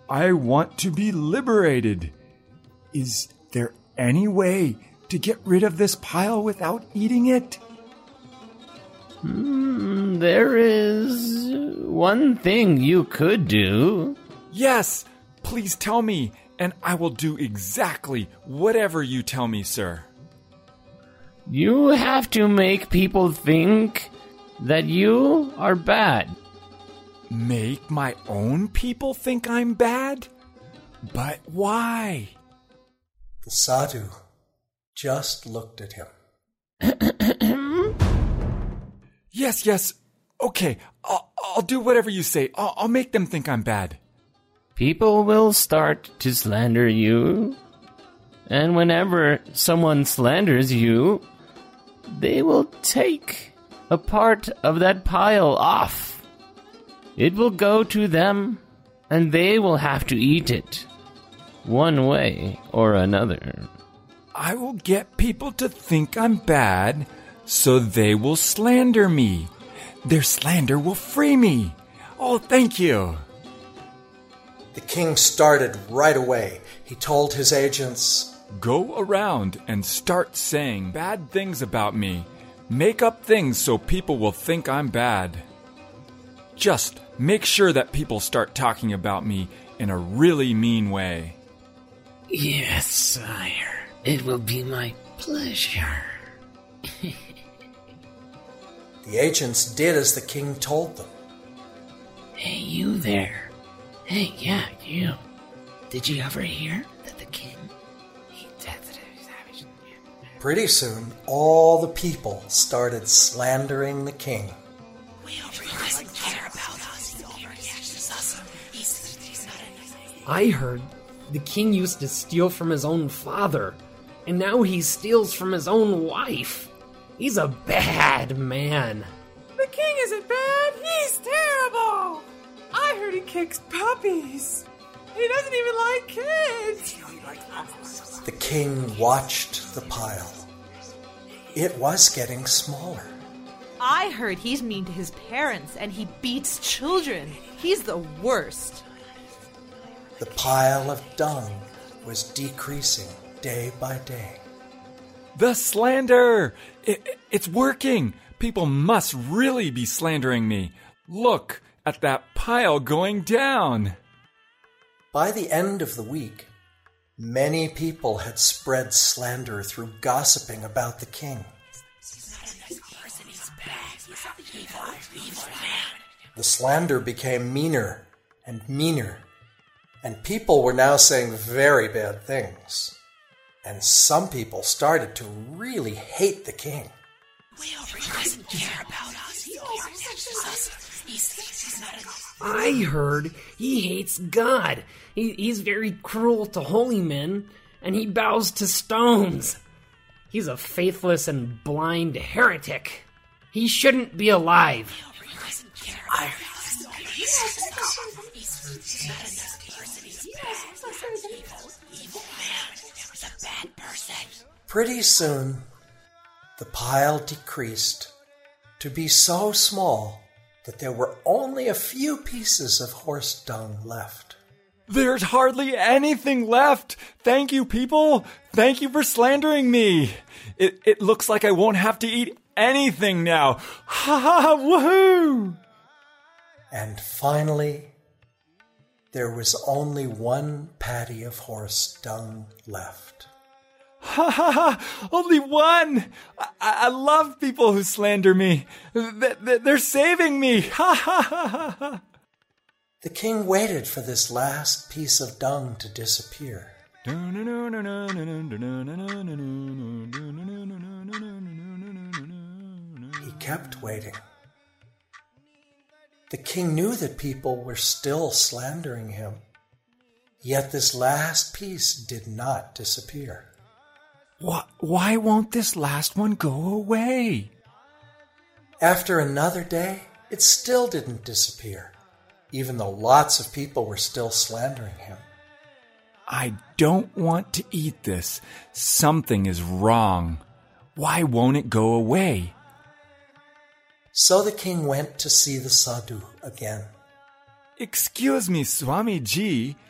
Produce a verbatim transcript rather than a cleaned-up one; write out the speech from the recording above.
I want to be liberated. Is there any way to get rid of this pile without eating it? Mm, there is one thing you could do. Yes, please tell me, and I will do exactly whatever you tell me, sir. You have to make people think that you are bad. Make my own people think I'm bad? But why? The sadhu just looked at him. Yes, yes. Okay, I'll, I'll do whatever you say. I'll, I'll make them think I'm bad. People will start to slander you. And whenever someone slanders you, they will take a part of that pile off. It will go to them, and they will have to eat it, one way or another. I will get people to think I'm bad, so they will slander me. Their slander will free me. Oh, thank you. The king started right away. He told his agents, Go around and start saying bad things about me. Make up things so people will think I'm bad. Just make sure that people start talking about me in a really mean way. Yes, sire. It will be my pleasure. The agents did as the king told them. Hey, you there. Hey, yeah, you. Did you ever hear that the king... He Pretty soon, all the people started slandering the king. I heard the king used to steal from his own father, and now he steals from his own wife. He's a bad man. The king isn't bad. He's terrible. I heard he kicks puppies. He doesn't even like kids. The king watched the pile. It was getting smaller. I heard he's mean to his parents and he beats children. He's the worst. The pile of dung was decreasing day by day. The slander! It, it's working! People must really be slandering me. Look at that pile going down. By the end of the week, many people had spread slander through gossiping about the king. The slander became meaner and meaner, and people were now saying very bad things. And some people started to really hate the king. I heard he hates God. He, he's very cruel to holy men, and he bows to stones. He's a faithless and blind heretic. He shouldn't be alive. I Pretty soon, the pile decreased to be so small that there were only a few pieces of horse dung left. There's hardly anything left. Thank you, people. Thank you for slandering me. It, it looks like I won't have to eat anything now. Ha ha, woohoo! And finally, there was only one patty of horse dung left. Ha ha ha! Only one! I, I love people who slander me. They're saving me! Ha ha ha ha! The king waited for this last piece of dung to disappear. He kept waiting. The king knew that people were still slandering him, yet this last piece did not disappear. Why, why won't this last one go away? After another day, it still didn't disappear, even though lots of people were still slandering him. I don't want to eat this. Something is wrong. Why won't it go away? So the king went to see the sadhu again. Excuse me, Swamiji.